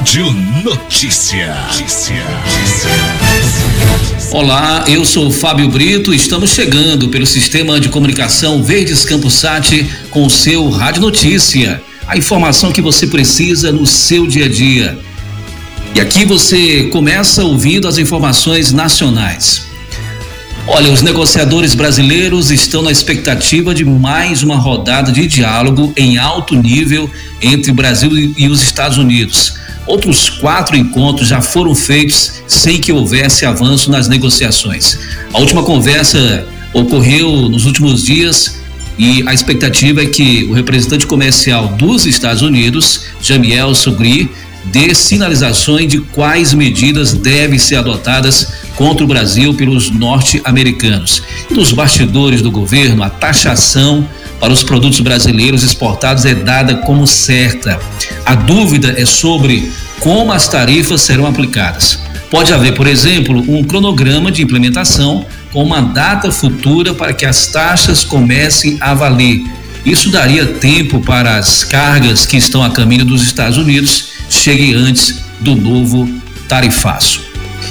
Rádio Notícia. Olá, eu sou Fábio Brito, estamos chegando pelo sistema de comunicação Verdes Campos Sat com o seu Rádio Notícia, a informação que você precisa no seu dia a dia. E aqui você começa ouvindo as informações nacionais. Olha, os negociadores brasileiros estão na expectativa de mais uma rodada de diálogo em alto nível entre o Brasil e os Estados Unidos. Outros 4 encontros já foram feitos sem que houvesse avanço nas negociações. A última conversa ocorreu nos últimos dias e a expectativa é que o representante comercial dos Estados Unidos, Jamiel Sugri, dê sinalizações de quais medidas devem ser adotadas contra o Brasil pelos norte-americanos. E nos bastidores do governo, a taxação para os produtos brasileiros exportados é dada como certa. A dúvida é sobre como as tarifas serão aplicadas. Pode haver, por exemplo, um cronograma de implementação com uma data futura para que as taxas comecem a valer. Isso daria tempo para as cargas que estão a caminho dos Estados Unidos cheguem antes do novo tarifaço.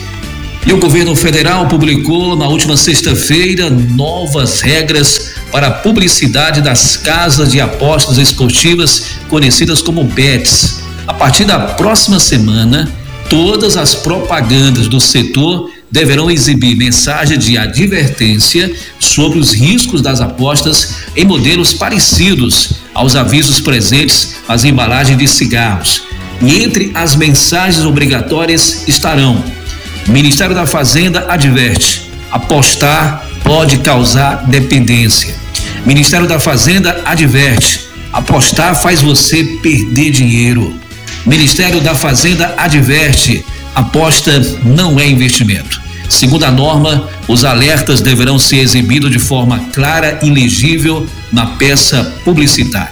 E o governo federal publicou na última sexta-feira novas regras para a publicidade das casas de apostas esportivas conhecidas como bets. A partir da próxima semana, todas as propagandas do setor deverão exibir mensagem de advertência sobre os riscos das apostas em modelos parecidos aos avisos presentes nas embalagens de cigarros. E entre as mensagens obrigatórias estarão: Ministério da Fazenda adverte, apostar pode causar dependência. Ministério da Fazenda adverte, apostar faz você perder dinheiro. Ministério da Fazenda adverte, aposta não é investimento. Segundo a norma, os alertas deverão ser exibidos de forma clara e legível na peça publicitária.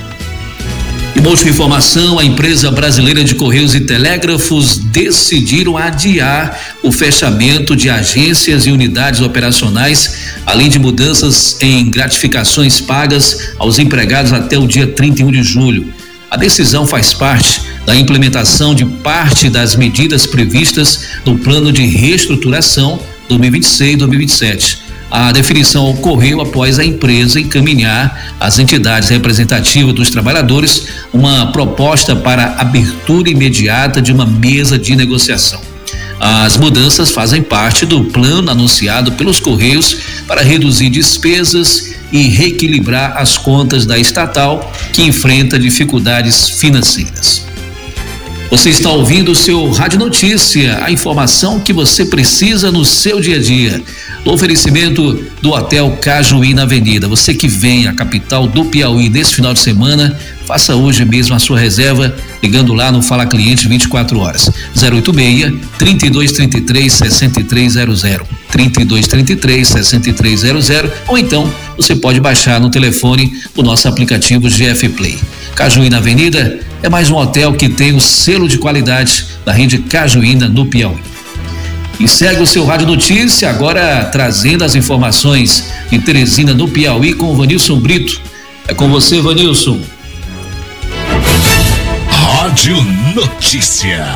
E uma última informação, a empresa brasileira de Correios e Telégrafos decidiram adiar o fechamento de agências e unidades operacionais, além de mudanças em gratificações pagas aos empregados até o dia 31 de julho. A decisão faz parte da implementação de parte das medidas previstas no Plano de Reestruturação 2026-2027. A definição ocorreu após a empresa encaminhar às entidades representativas dos trabalhadores uma proposta para abertura imediata de uma mesa de negociação. As mudanças fazem parte do plano anunciado pelos Correios para reduzir despesas e reequilibrar as contas da estatal, que enfrenta dificuldades financeiras. Você está ouvindo o seu Rádio Notícia, a informação que você precisa no seu dia a dia. No oferecimento do Hotel Cajuí na Avenida. Você que vem à capital do Piauí nesse final de semana, faça hoje mesmo a sua reserva, ligando lá no Fala Cliente 24 horas. 086-3233-6300. 3233-6300. Ou então, você pode baixar no telefone o nosso aplicativo GF Play. Cajuí na Avenida é mais um hotel que tem o selo de qualidade da rede Cajuína no Piauí. E segue o seu Rádio Notícia, agora trazendo as informações de Teresina no Piauí com o Vanilson Brito. É com você, Vanilson. Rádio Notícia.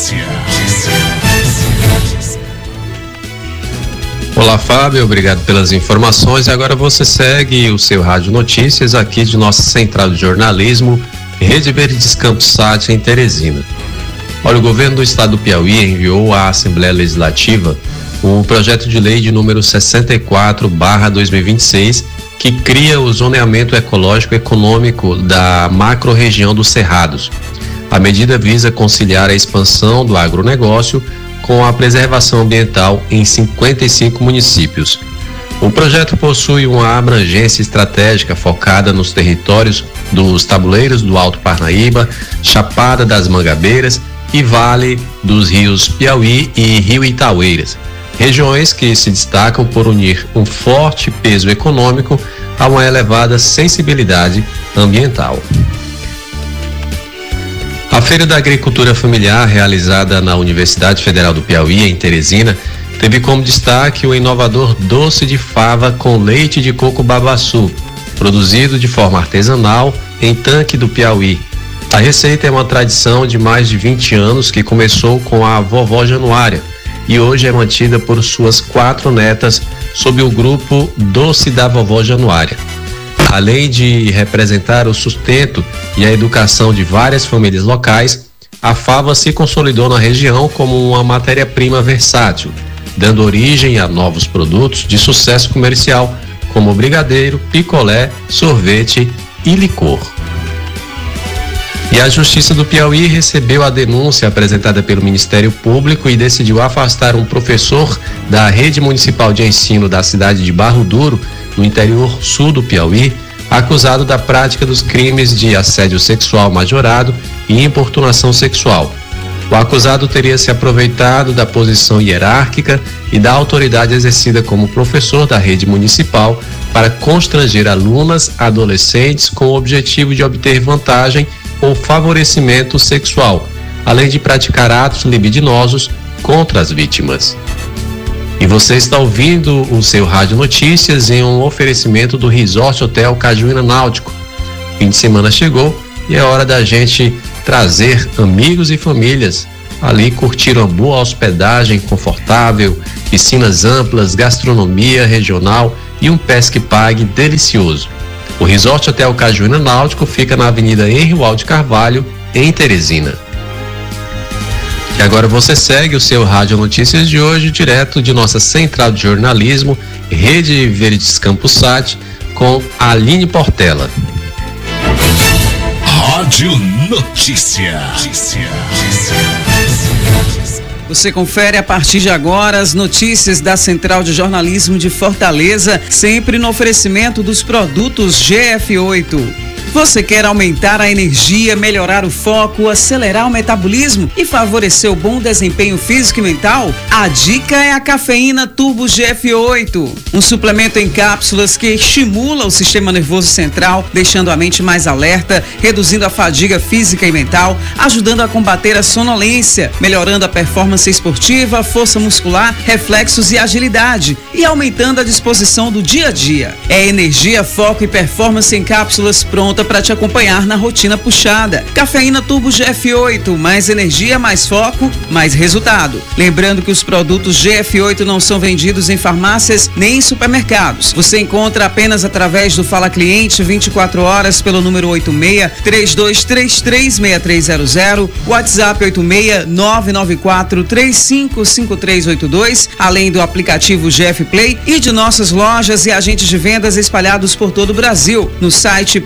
Olá, Fábio, obrigado pelas informações. Agora você segue o seu Rádio Notícias aqui de nossa central de jornalismo, Rede Verdes Campos Sat em Teresina. Olha, o governo do estado do Piauí enviou à Assembleia Legislativa o projeto de lei de número 64/2026, que cria o zoneamento ecológico econômico da macro-região dos Cerrados. A medida visa conciliar a expansão do agronegócio com a preservação ambiental em 55 municípios. O projeto possui uma abrangência estratégica focada nos territórios dos tabuleiros do Alto Parnaíba, Chapada das Mangabeiras e Vale dos Rios Piauí e Rio Itaueiras, regiões que se destacam por unir um forte peso econômico a uma elevada sensibilidade ambiental. A Feira da Agricultura Familiar, realizada na Universidade Federal do Piauí, em Teresina, teve como destaque o inovador doce de fava com leite de coco babaçu, produzido de forma artesanal em Tanque do Piauí. A receita é uma tradição de mais de 20 anos que começou com a vovó Januária e hoje é mantida por suas 4 netas sob o grupo Doce da Vovó Januária. Além de representar o sustento e a educação de várias famílias locais, a fava se consolidou na região como uma matéria-prima versátil, dando origem a novos produtos de sucesso comercial, como brigadeiro, picolé, sorvete e licor. E a Justiça do Piauí recebeu a denúncia apresentada pelo Ministério Público e decidiu afastar um professor da Rede Municipal de Ensino da cidade de Barro Duro, no interior sul do Piauí, acusado da prática dos crimes de assédio sexual majorado e importunação sexual. O acusado teria se aproveitado da posição hierárquica e da autoridade exercida como professor da rede municipal para constranger alunas, adolescentes com o objetivo de obter vantagem ou favorecimento sexual, além de praticar atos libidinosos contra as vítimas. E você está ouvindo o seu Rádio Notícias em um oferecimento do Resort Hotel Cajuína Náutico. Fim de semana chegou e é hora da gente trazer amigos e famílias ali curtir uma boa hospedagem confortável, piscinas amplas, gastronomia regional e um pesque pague delicioso. O Resort Hotel Cajuína Náutico fica na Avenida Henri Walde Carvalho, em Teresina. E agora você segue o seu Rádio Notícias de hoje, direto de nossa central de jornalismo, Rede Verdes Campus Sat, com a Aline Portela. Rádio Notícia. Você confere a partir de agora as notícias da Central de Jornalismo de Fortaleza, sempre no oferecimento dos produtos GF8. Você quer aumentar a energia, melhorar o foco, acelerar o metabolismo e favorecer o bom desempenho físico e mental? A dica é a cafeína Turbo GF8, um suplemento em cápsulas que estimula o sistema nervoso central, deixando a mente mais alerta, reduzindo a fadiga física e mental, ajudando a combater a sonolência, melhorando a performance esportiva, força muscular, reflexos e agilidade e aumentando a disposição do dia a dia. É energia, foco e performance em cápsulas pronta para te acompanhar na rotina puxada. Cafeína Turbo GF8, mais energia, mais foco, mais resultado. Lembrando que os produtos GF8 não são vendidos em farmácias nem em supermercados. Você encontra apenas através do Fala Cliente 24 horas pelo número 86-3233-6300, WhatsApp 86-994-355382, além do aplicativo GF Play e de nossas lojas e agentes de vendas espalhados por todo o Brasil. No site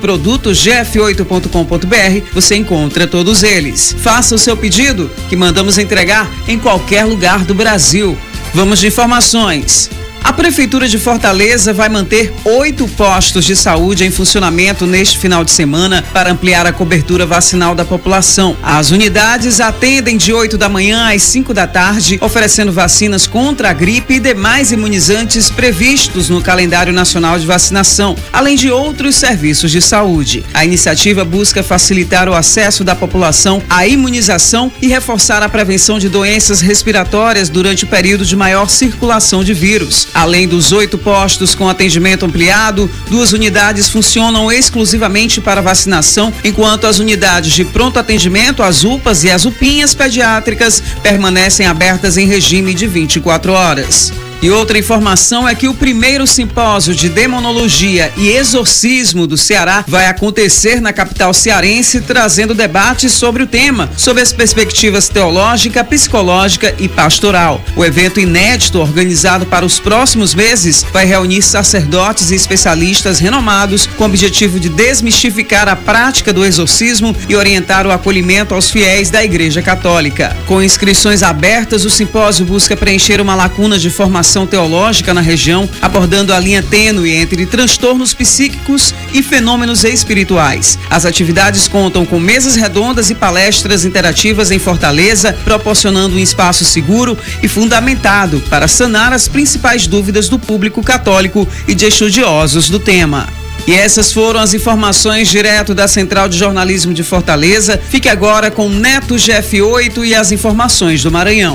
produtosgf8.com.br você encontra todos eles. Faça o seu pedido que mandamos entregar em qualquer lugar do Brasil. Vamos de informações. A Prefeitura de Fortaleza vai manter 8 postos de saúde em funcionamento neste final de semana para ampliar a cobertura vacinal da população. As unidades atendem de 8 da manhã às 5 da tarde, oferecendo vacinas contra a gripe e demais imunizantes previstos no calendário nacional de vacinação, além de outros serviços de saúde. A iniciativa busca facilitar o acesso da população à imunização e reforçar a prevenção de doenças respiratórias durante o período de maior circulação de vírus. Além dos 8 postos com atendimento ampliado, 2 unidades funcionam exclusivamente para vacinação, enquanto as unidades de pronto atendimento, as UPAs e as UPinhas pediátricas permanecem abertas em regime de 24 horas. E outra informação é que o primeiro simpósio de demonologia e exorcismo do Ceará vai acontecer na capital cearense, trazendo debates sobre o tema, sob as perspectivas teológica, psicológica e pastoral. O evento inédito, organizado para os próximos meses, vai reunir sacerdotes e especialistas renomados com o objetivo de desmistificar a prática do exorcismo e orientar o acolhimento aos fiéis da Igreja Católica. Com inscrições abertas, o simpósio busca preencher uma lacuna de formação teológica na região, abordando a linha tênue entre transtornos psíquicos e fenômenos espirituais. As atividades contam com mesas redondas e palestras interativas em Fortaleza, proporcionando um espaço seguro e fundamentado para sanar as principais dúvidas do público católico e de estudiosos do tema. E essas foram as informações direto da Central de Jornalismo de Fortaleza. Fique agora com Neto GF8 e as informações do Maranhão.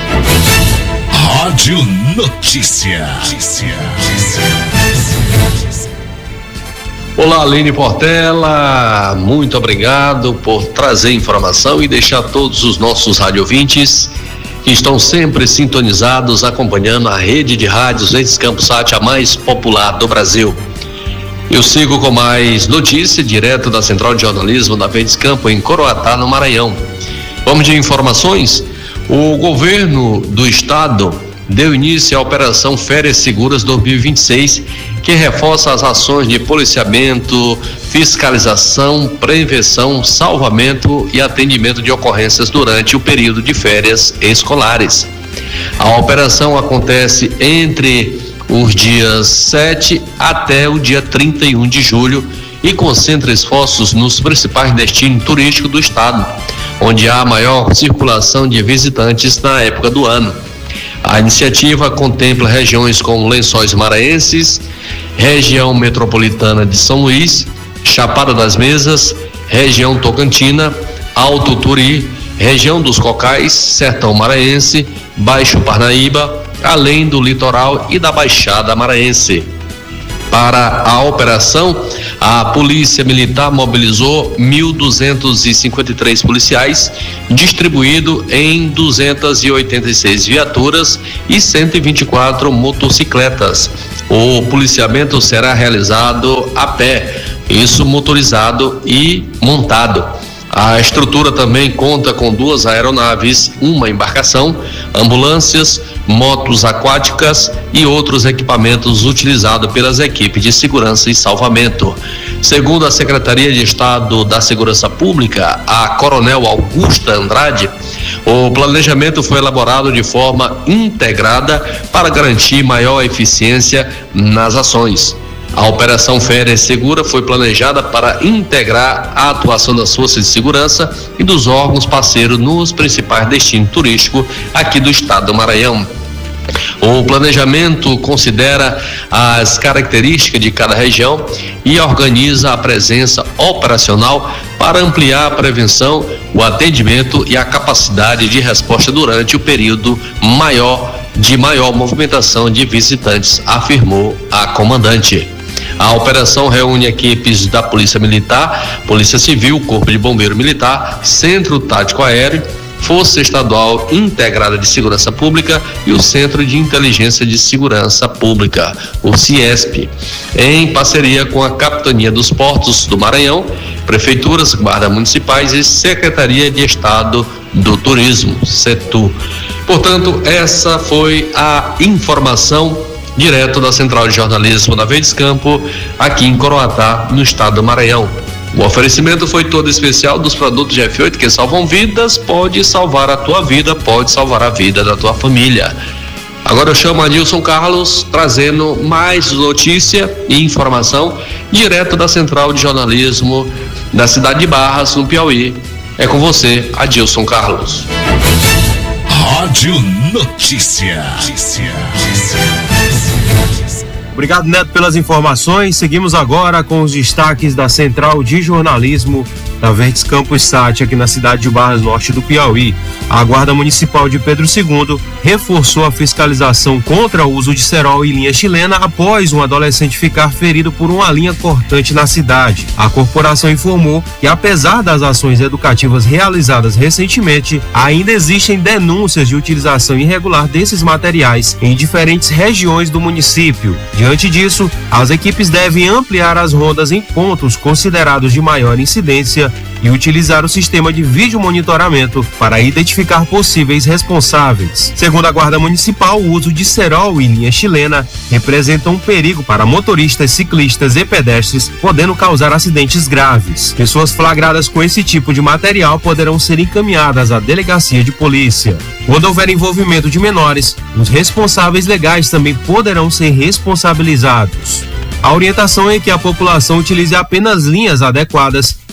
Rádio Notícia. Olá, Aline Portela, muito obrigado por trazer informação e deixar todos os nossos radiovintes que estão sempre sintonizados, acompanhando a rede de rádios Verdes Campos Sat, a mais popular do Brasil. Eu sigo com mais notícia, direto da Central de Jornalismo da Verdes Campos, em Coroatá, no Maranhão. Vamos de informações? O governo do estado deu início à Operação Férias Seguras 2026, que reforça as ações de policiamento, fiscalização, prevenção, salvamento e atendimento de ocorrências durante o período de férias escolares. A operação acontece entre os dias 7 até o dia 31 de julho e concentra esforços nos principais destinos turísticos do estado, onde há maior circulação de visitantes na época do ano. A iniciativa contempla regiões como Lençóis Maranhenses, região metropolitana de São Luís, Chapada das Mesas, região Tocantina, Alto Turi, região dos Cocais, Sertão Maranhense, Baixo Parnaíba, além do litoral e da Baixada Maranhense. Para a operação, a Polícia Militar mobilizou 1.253 policiais, distribuído em 286 viaturas e 124 motocicletas. O policiamento será realizado a pé, isso motorizado e montado. A estrutura também conta com 2 aeronaves, uma embarcação, ambulâncias, motos aquáticas e outros equipamentos utilizados pelas equipes de segurança e salvamento. Segundo a Secretaria de Estado da Segurança Pública, a Coronel Augusta Andrade, o planejamento foi elaborado de forma integrada para garantir maior eficiência nas ações. A Operação Férias Segura foi planejada para integrar a atuação das forças de segurança e dos órgãos parceiros nos principais destinos turísticos aqui do estado do Maranhão. O planejamento considera as características de cada região e organiza a presença operacional para ampliar a prevenção, o atendimento e a capacidade de resposta durante o período de maior movimentação de visitantes, afirmou a comandante. A operação reúne equipes da Polícia Militar, Polícia Civil, Corpo de Bombeiro Militar, Centro Tático Aéreo, Força Estadual Integrada de Segurança Pública e o Centro de Inteligência de Segurança Pública, o CIESP, em parceria com a Capitania dos Portos do Maranhão, Prefeituras, Guardas Municipais e Secretaria de Estado do Turismo, CETU. Portanto, essa foi a informação direto da Central de Jornalismo da Verdes Campos, aqui em Coroatá, no estado do Maranhão. O oferecimento foi todo especial dos produtos F8 que salvam vidas. Pode salvar a tua vida, pode salvar a vida da tua família. Agora eu chamo Adilson Carlos, trazendo mais notícia e informação direto da Central de Jornalismo da cidade de Barras, no Piauí. É com você, Adilson Carlos. Rádio Notícia. Obrigado, Neto, pelas informações. Seguimos agora com os destaques da Central de Jornalismo da Verdes Campos Sat, aqui na cidade de Barras, norte do Piauí. A Guarda Municipal de Pedro II reforçou a fiscalização contra o uso de cerol e linha chilena após um adolescente ficar ferido por uma linha cortante na cidade. A corporação informou que, apesar das ações educativas realizadas recentemente, ainda existem denúncias de utilização irregular desses materiais em diferentes regiões do município. Diante disso, as equipes devem ampliar as rondas em pontos considerados de maior incidência e utilizar o sistema de vídeo monitoramento para identificar possíveis responsáveis. Segundo a Guarda Municipal, o uso de cerol e linha chilena representa um perigo para motoristas, ciclistas e pedestres, podendo causar acidentes graves. Pessoas flagradas com esse tipo de material poderão ser encaminhadas à delegacia de polícia. Quando houver envolvimento de menores, os responsáveis legais também poderão ser responsabilizados. A orientação é que a população utilize apenas linhas adequadas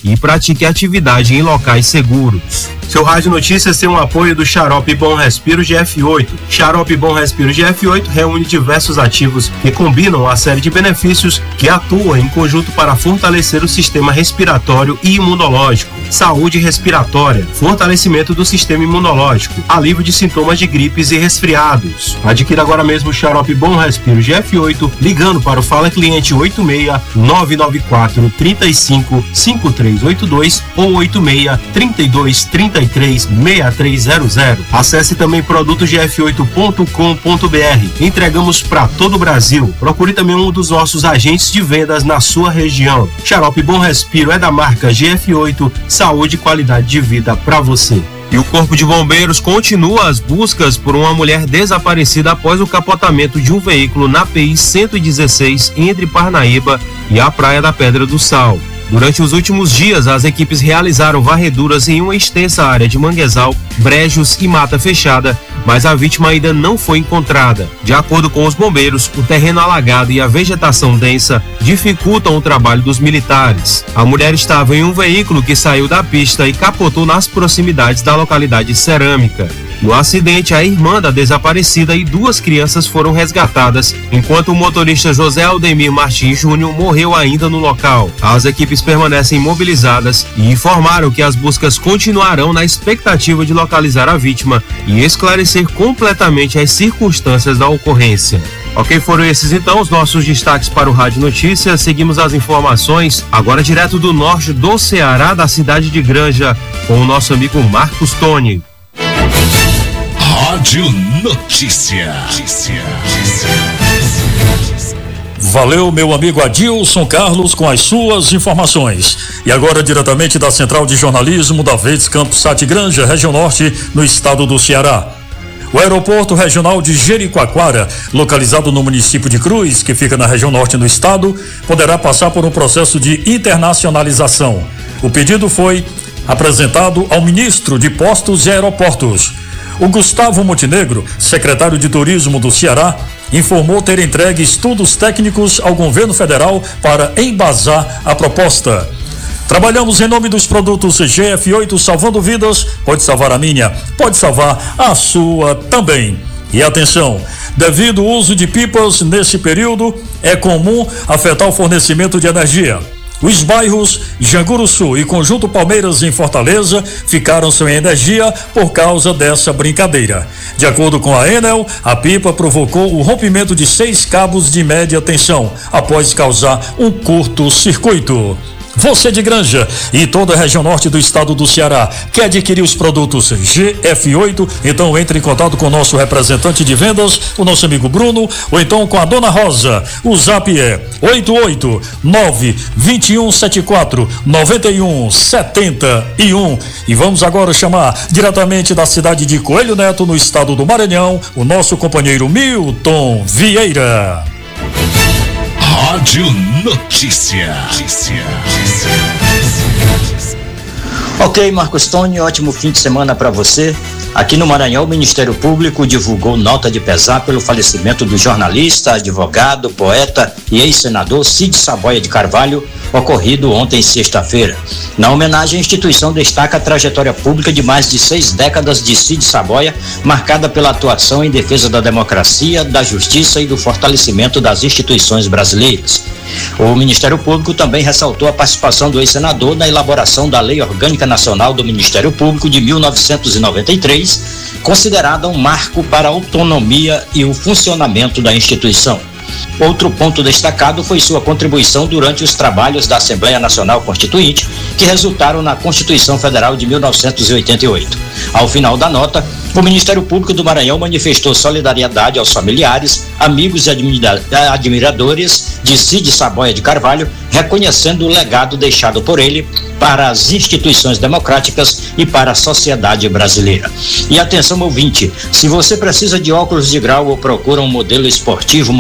e pratique atividade em locais seguros. Seu Rádio Notícias tem um apoio do Xarope Bom Respiro GF8. Xarope Bom Respiro GF8 reúne diversos ativos que combinam a série de benefícios que atuam em conjunto para fortalecer o sistema respiratório e imunológico, saúde respiratória, fortalecimento do sistema imunológico, alívio de sintomas de gripes e resfriados. Adquira agora mesmo o Xarope Bom Respiro GF8 ligando para o Fala Cliente 86 994 35 5382 ou 86 32 33 6300. Acesse também produtogf8.com.br. Entregamos para todo o Brasil. Procure também um dos nossos agentes de vendas na sua região. Xarope Bom Respiro é da marca GF8, saúde e qualidade de vida para você. E o Corpo de Bombeiros continua as buscas por uma mulher desaparecida após o capotamento de um veículo na PI 116 entre Parnaíba e a Praia da Pedra do Sal. Durante os últimos dias, as equipes realizaram varreduras em uma extensa área de manguezal, brejos e mata fechada, mas a vítima ainda não foi encontrada. De acordo com os bombeiros, o terreno alagado e a vegetação densa dificultam o trabalho dos militares. A mulher estava em um veículo que saiu da pista e capotou nas proximidades da localidade Cerâmica. No acidente, a irmã da desaparecida e 2 crianças foram resgatadas, enquanto o motorista José Aldemir Martins Júnior morreu ainda no local. As equipes permanecem mobilizadas e informaram que as buscas continuarão na expectativa de localizar a vítima e esclarecer completamente as circunstâncias da ocorrência. Ok, foram esses então os nossos destaques para o Rádio Notícias. Seguimos as informações agora direto do norte do Ceará, da cidade de Granja, com o nosso amigo Marcos Tony. Rádio Notícia. Valeu, meu amigo Adilson Carlos, com as suas informações. E agora, diretamente da Central de Jornalismo da Verdes Campos Sati Granja, região norte, no estado do Ceará. O aeroporto regional de Jericoacoara, localizado no município de Cruz, que fica na região norte do estado, poderá passar por um processo de internacionalização. O pedido foi apresentado ao ministro de Postos e Aeroportos. O Gustavo Montenegro, secretário de Turismo do Ceará, informou ter entregue estudos técnicos ao governo federal para embasar a proposta. Trabalhamos em nome dos produtos GF8, salvando vidas. Pode salvar a minha, pode salvar a sua também. E atenção, devido ao uso de pipas nesse período, é comum afetar o fornecimento de energia. Os bairros Janguruçu e Conjunto Palmeiras em Fortaleza ficaram sem energia por causa dessa brincadeira. De acordo com a Enel, a pipa provocou o rompimento de 6 cabos de média tensão, após causar um curto-circuito. Você de Granja e toda a região norte do estado do Ceará quer adquirir os produtos GF8? Então entre em contato com o nosso representante de vendas, o nosso amigo Bruno, ou então com a Dona Rosa. O zap é 889-2174-9171. E vamos agora chamar diretamente da cidade de Coelho Neto, no estado do Maranhão, o nosso companheiro Milton Vieira. Rádio Notícia. Ok, Marcos Tony, ótimo fim de semana para você. Aqui no Maranhão, o Ministério Público divulgou nota de pesar pelo falecimento do jornalista, advogado, poeta e ex-senador Cid Saboia de Carvalho, ocorrido ontem, sexta-feira. Na homenagem, a instituição destaca a trajetória pública de mais de 6 décadas de Cid Saboia, marcada pela atuação em defesa da democracia, da justiça e do fortalecimento das instituições brasileiras. O Ministério Público também ressaltou a participação do ex-senador na elaboração da Lei Orgânica Nacional do Ministério Público de 1993, considerada um marco para a autonomia e o funcionamento da instituição. Outro ponto destacado foi sua contribuição durante os trabalhos da Assembleia Nacional Constituinte, que resultaram na Constituição Federal de 1988. Ao final da nota, o Ministério Público do Maranhão manifestou solidariedade aos familiares, amigos e admiradores de Cid Saboia de Carvalho, reconhecendo o legado deixado por ele para as instituições democráticas e para a sociedade brasileira. E atenção, ouvinte, se você precisa de óculos de grau ou procura um modelo esportivo, moderno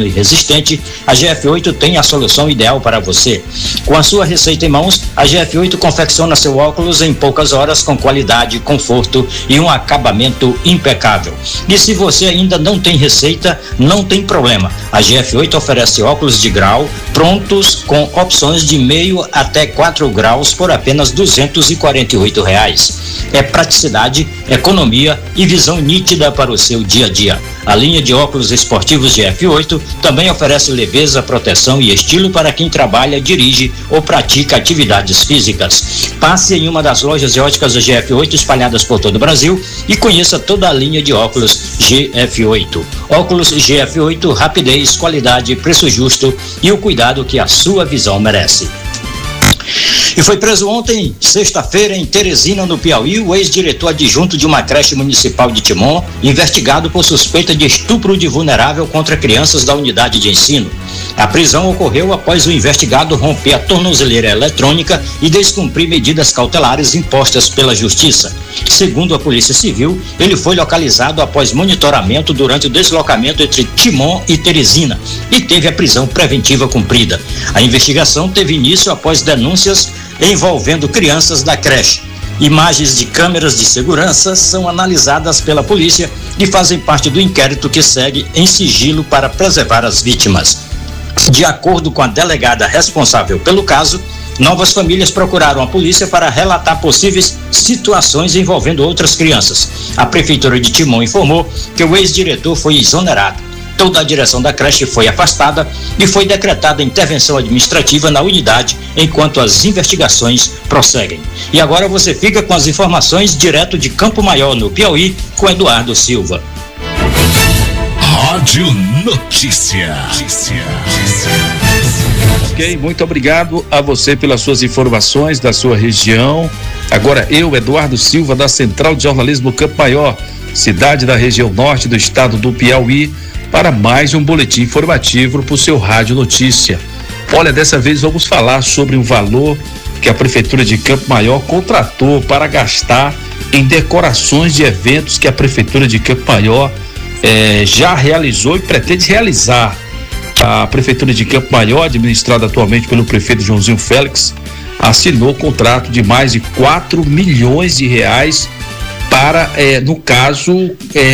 e resistente, a GF8 tem a solução ideal para você. Com a sua receita em mãos, a GF8 confecciona seu óculos em poucas horas com qualidade, conforto e um acabamento impecável. E se você ainda não tem receita, não tem problema. A GF8 oferece óculos de grau prontos com opções de meio até 4 graus por apenas R$ 248. É praticidade, economia e visão nítida para o seu dia a dia. A linha de óculos esportivos GF8 também oferece leveza, proteção e estilo para quem trabalha, dirige ou pratica atividades físicas. Passe em uma das lojas de óticas da GF8 espalhadas por todo o Brasil e conheça toda a linha de óculos GF8. Óculos GF8, rapidez, qualidade, preço justo e o cuidado que a sua visão merece. E foi preso ontem, sexta-feira, em Teresina, no Piauí, o ex-diretor adjunto de uma creche municipal de Timon, investigado por suspeita de estupro de vulnerável contra crianças da unidade de ensino. A prisão ocorreu após o investigado romper a tornozeleira eletrônica e descumprir medidas cautelares impostas pela Justiça. Segundo a Polícia Civil, ele foi localizado após monitoramento durante o deslocamento entre Timon e Teresina e teve a prisão preventiva cumprida. A investigação teve início após denúncias envolvendo crianças da creche. Imagens de câmeras de segurança são analisadas pela polícia e fazem parte do inquérito que segue em sigilo para preservar as vítimas. De acordo com a delegada responsável pelo caso, novas famílias procuraram a polícia para relatar possíveis situações envolvendo outras crianças. A Prefeitura de Timon informou que o ex-diretor foi exonerado. Toda a direção da creche foi afastada e foi decretada intervenção administrativa na unidade enquanto as investigações prosseguem. E agora você fica com as informações direto de Campo Maior, no Piauí, com Eduardo Silva. Rádio Notícia. Ok, muito obrigado a você pelas suas informações da sua região. Agora eu, Eduardo Silva, da Central de Jornalismo Campo Maior, cidade da região norte do estado do Piauí, para mais um boletim informativo para o seu Rádio Notícia. Olha, dessa vez vamos falar sobre um valor que a Prefeitura de Campo Maior contratou para gastar em decorações de eventos que a Prefeitura de Campo Maior já realizou e pretende realizar. A Prefeitura de Campo Maior, administrada atualmente pelo prefeito Joãozinho Félix, assinou contrato de mais de 4 milhões de reais para, no caso,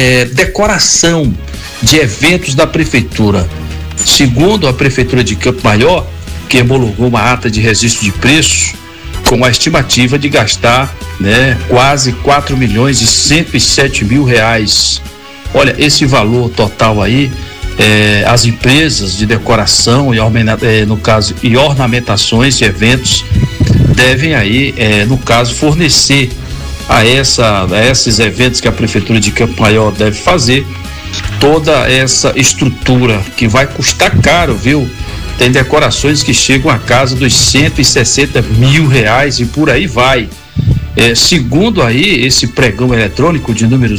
decoração de eventos da Prefeitura. Segundo a Prefeitura de Campo Maior, que homologou uma ata de registro de preço com a estimativa de gastar quase 4 milhões e 107 mil reais. Olha, esse valor total aí, as empresas de decoração no caso, e ornamentações de eventos devem aí, no caso, fornecer a esses eventos que a Prefeitura de Campo Maior deve fazer toda essa estrutura, que vai custar caro, viu? Tem decorações que chegam a casa dos 160 mil reais e por aí vai. Segundo aí esse pregão eletrônico de número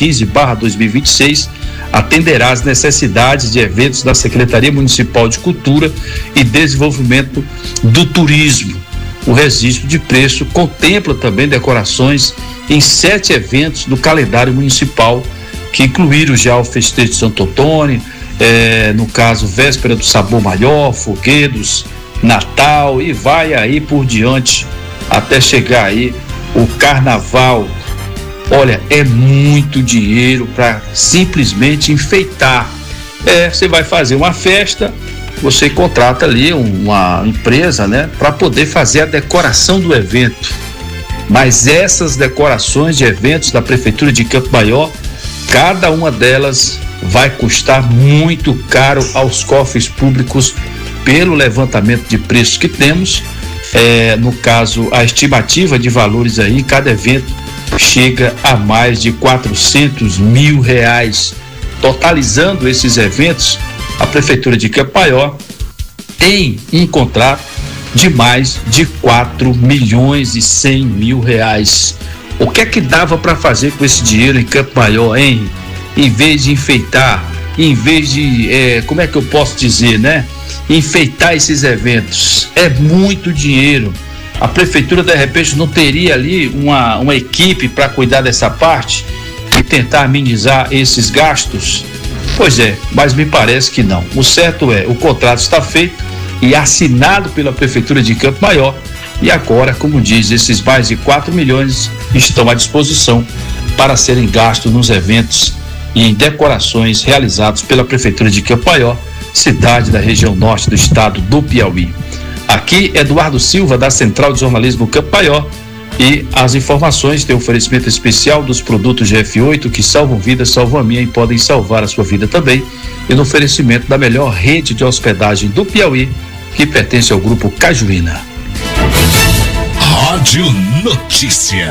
015/2026, atenderá às necessidades de eventos da Secretaria Municipal de Cultura e Desenvolvimento do Turismo. O registro de preço contempla também decorações em 7 eventos do calendário municipal, que incluíram já o Festejo de Santo Antônio, no caso, Véspera do Sabor Maior, Foguedos, Natal e vai aí por diante até chegar aí o Carnaval. Olha, é muito dinheiro para simplesmente enfeitar. Você vai fazer uma festa, você contrata ali uma empresa, para poder fazer a decoração do evento. Mas essas decorações de eventos da Prefeitura de Campo Maior, cada uma delas vai custar muito caro aos cofres públicos pelo levantamento de preços que temos. No caso, a estimativa de valores aí, cada evento chega a mais de 400 mil reais. Totalizando esses eventos, a Prefeitura de Campo Maior tem um contrato de mais de 4 milhões e 100 mil reais. O que é que dava para fazer com esse dinheiro em Campo Maior, hein? Em vez de enfeitar, em vez de, como é que eu posso dizer, enfeitar esses eventos. É muito dinheiro. A Prefeitura, de repente, não teria ali uma equipe para cuidar dessa parte e tentar amenizar esses gastos? Pois é, mas me parece que não. O certo é, o contrato está feito e assinado pela Prefeitura de Campo Maior, e agora, como diz, esses mais de 4 milhões estão à disposição para serem gastos nos eventos e em decorações realizados pela Prefeitura de Campo Maior, cidade da região norte do estado do Piauí. Aqui, Eduardo Silva, da Central de Jornalismo Campo Maior, e as informações têm oferecimento especial dos produtos GF8 que salvam vidas, salvam a minha e podem salvar a sua vida também, e no oferecimento da melhor rede de hospedagem do Piauí, que pertence ao grupo Cajuína. Rádio Notícia.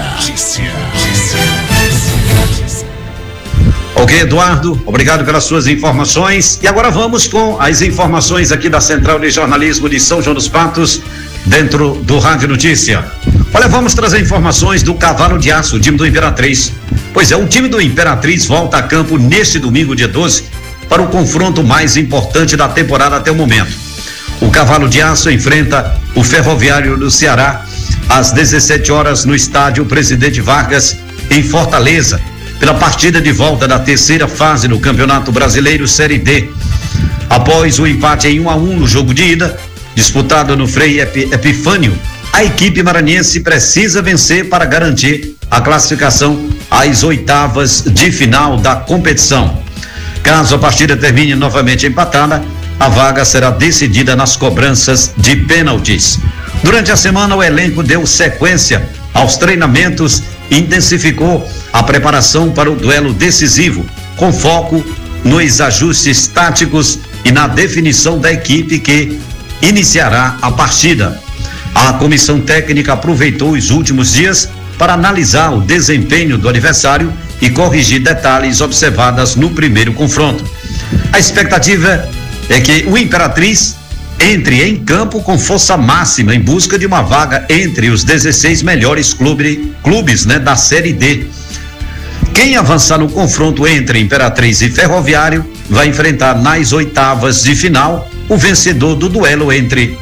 Ok, Eduardo, obrigado pelas suas informações. E agora vamos com as informações aqui da Central de Jornalismo de São João dos Patos, dentro do Rádio Notícia. Olha, vamos trazer informações do Cavalo de Aço, o time do Imperatriz. Pois é, o time do Imperatriz volta a campo neste domingo, dia 12, para o confronto mais importante da temporada até o momento. O Cavalo de Aço enfrenta o Ferroviário do Ceará às 17 horas no estádio Presidente Vargas, em Fortaleza, pela partida de volta da terceira fase do Campeonato Brasileiro Série D. Após o empate em 1-1 no jogo de ida, disputado no Frei Epifânio, a equipe maranhense precisa vencer para garantir a classificação às oitavas de final da competição. Caso a partida termine novamente empatada, a vaga será decidida nas cobranças de pênaltis. Durante a semana, o elenco deu sequência aos treinamentos e intensificou a preparação para o duelo decisivo, com foco nos ajustes táticos e na definição da equipe que iniciará a partida. A comissão técnica aproveitou os últimos dias para analisar o desempenho do adversário e corrigir detalhes observados no primeiro confronto. A expectativa é que o Imperatriz entre em campo com força máxima em busca de uma vaga entre os 16 melhores clubes, da Série D. Quem avançar no confronto entre Imperatriz e Ferroviário vai enfrentar nas oitavas de final o vencedor do duelo entre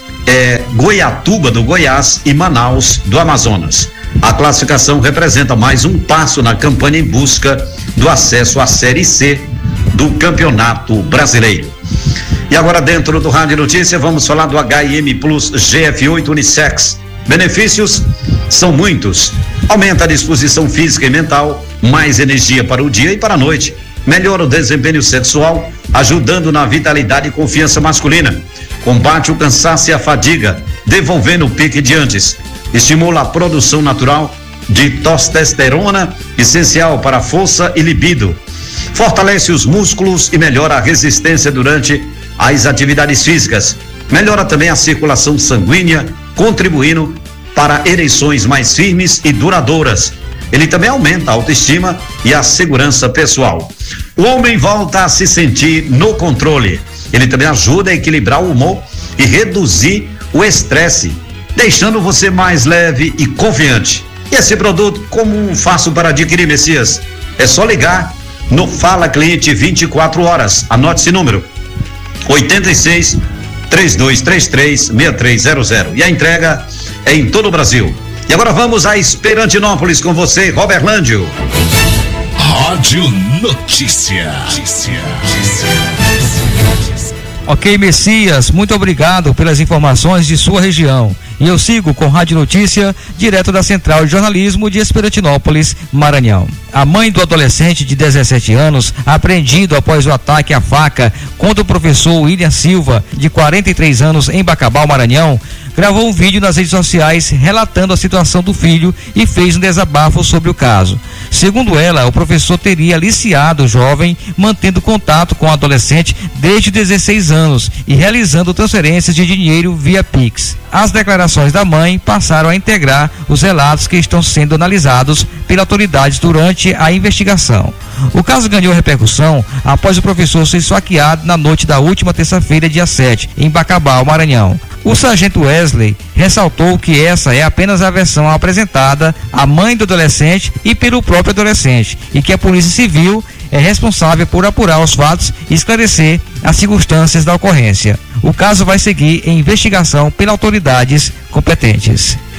Goiatuba do Goiás e Manaus do Amazonas. A classificação representa mais um passo na campanha em busca do acesso à Série C do Campeonato Brasileiro. E agora, dentro do Rádio Notícia, vamos falar do HM Plus GF8 Unissex. Benefícios são muitos. Aumenta a disposição física e mental, mais energia para o dia e para a noite. Melhora o desempenho sexual, ajudando na vitalidade e confiança masculina. Combate o cansaço e a fadiga, devolvendo o pique de antes. Estimula a produção natural de testosterona, essencial para a força e libido. Fortalece os músculos e melhora a resistência durante as atividades físicas. Melhora também a circulação sanguínea, contribuindo para ereções mais firmes e duradouras. Ele também aumenta a autoestima e a segurança pessoal. O homem volta a se sentir no controle. Ele também ajuda a equilibrar o humor e reduzir o estresse, deixando você mais leve e confiante. E esse produto, como faço para adquirir, Messias? É só ligar no Fala Cliente 24 horas. Anote esse número: 86 3233 6300. E a entrega é em todo o Brasil. E agora vamos a Esperantinópolis com você, Roberlândio. Rádio Notícia. Ok, Messias, muito obrigado pelas informações de sua região. E eu sigo com Rádio Notícia, direto da Central de Jornalismo de Esperantinópolis, Maranhão. A mãe do adolescente de 17 anos, apreendido após o ataque à faca contra o professor William Silva, de 43 anos, em Bacabal, Maranhão, gravou um vídeo nas redes sociais relatando a situação do filho e fez um desabafo sobre o caso. Segundo ela, o professor teria aliciado o jovem, mantendo contato com o adolescente desde 16 anos e realizando transferências de dinheiro via Pix. As declarações da mãe passaram a integrar os relatos que estão sendo analisados pelas autoridades durante a investigação. O caso ganhou repercussão após o professor ser esfaqueado na noite da última terça-feira, dia 7, em Bacabal, Maranhão. O sargento Wesley ressaltou que essa é apenas a versão apresentada à mãe do adolescente e pelo próprio adolescente, e que a Polícia Civil é responsável por apurar os fatos e esclarecer as circunstâncias da ocorrência. O caso vai seguir em investigação pelas autoridades competentes.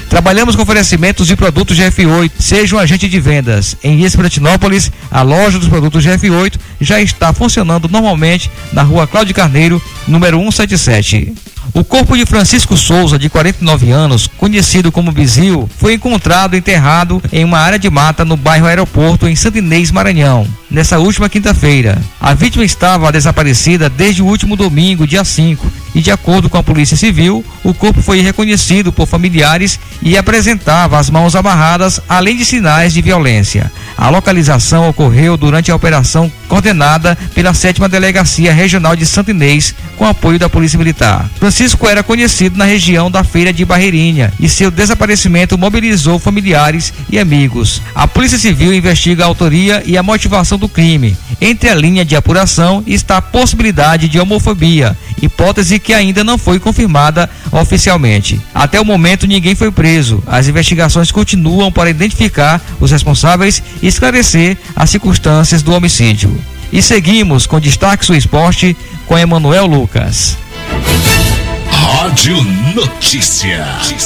Trabalhamos com oferecimentos de produtos GF8. Seja um agente de vendas. Em Esperantinópolis, a loja dos produtos GF8 já está funcionando normalmente na rua Cláudio Carneiro, número 177. O corpo de Francisco Souza, de 49 anos, conhecido como Bizil, foi encontrado enterrado em uma área de mata no bairro Aeroporto, em Santo Inês, Maranhão, nessa última quinta-feira. A vítima estava desaparecida desde o último domingo, dia 5, e de acordo com a Polícia Civil, o corpo foi reconhecido por familiares e apresentava as mãos amarradas, além de sinais de violência. A localização ocorreu durante a operação coordenada pela 7ª Delegacia Regional de Santo Inês, com apoio da Polícia Militar. Francisco era conhecido na região da Feira de Barreirinha e seu desaparecimento mobilizou familiares e amigos. A Polícia Civil investiga a autoria e a motivação do crime. Entre a linha de apuração está a possibilidade de homofobia, hipótese que ainda não foi confirmada oficialmente. Até o momento, ninguém foi preso. As investigações continuam para identificar os responsáveis e esclarecer as circunstâncias do homicídio. E seguimos com Destaque do Esporte com Emanuel Lucas. Rádio Notícia.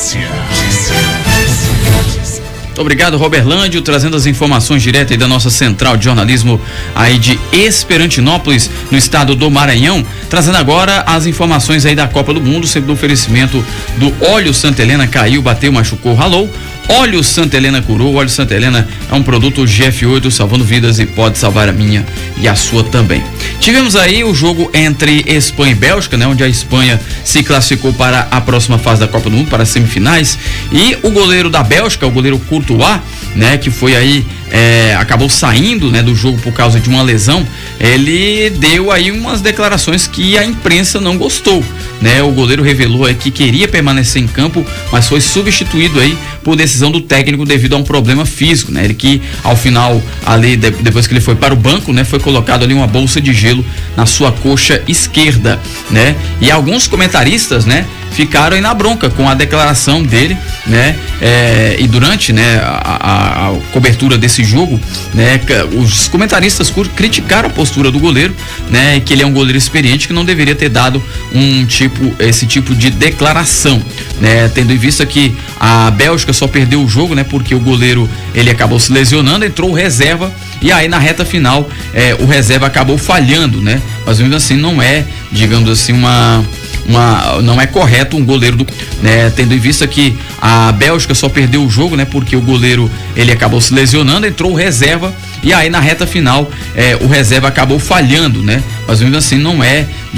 Obrigado, Roberlândio, trazendo as informações diretas aí da nossa central de jornalismo aí de Esperantinópolis, no estado do Maranhão, trazendo agora as informações aí da Copa do Mundo, sempre do oferecimento do Óleo Santa Helena. Caiu, bateu, machucou, ralou. Óleo Santa Helena curou. Óleo Santa Helena é um produto GF8 salvando vidas e pode salvar a minha e a sua também. Tivemos aí o jogo entre Espanha e Bélgica, né, onde a Espanha se classificou para a próxima fase da Copa do Mundo, para as semifinais, e o goleiro da Bélgica, o goleiro Courtois, né, que foi aí acabou saindo, né, do jogo por causa de uma lesão. Ele deu aí umas declarações que a imprensa não gostou, né? O goleiro revelou aí que queria permanecer em campo, mas foi substituído aí por decisão do técnico devido a um problema físico, né? Ele que ao final ali, depois que ele foi para o banco, né, foi colocado ali uma bolsa de gelo na sua coxa esquerda, né? E alguns comentaristas, né, ficaram aí na bronca com a declaração dele, né? E durante, né, a cobertura desse jogo, né, os comentaristas criticaram a postura do goleiro, né, que ele é um goleiro experiente que não deveria ter dado esse tipo de declaração, né, tendo em vista que a Bélgica só perdeu o jogo, né, porque o goleiro ele acabou se lesionando, entrou o reserva e aí na reta final o reserva acabou falhando, né, mas mesmo assim não é, digamos assim, não é correto um goleiro né, tendo em vista que a Bélgica só perdeu o jogo, né, porque o goleiro ele acabou se lesionando, entrou o reserva e aí na reta final o reserva acabou falhando, né, mas mesmo assim não é